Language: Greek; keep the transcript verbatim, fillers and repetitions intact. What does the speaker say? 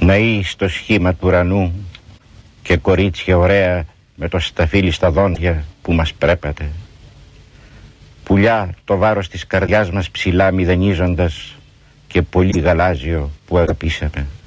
Ναοί στο σχήμα του ουρανού και κορίτσια ωραία με το σταφύλι στα δόντια που μας πρέπατε. Πουλιά το βάρος της καρδιάς μας ψηλά μηδενίζοντας και πολύ γαλάζιο που αγαπήσαμε.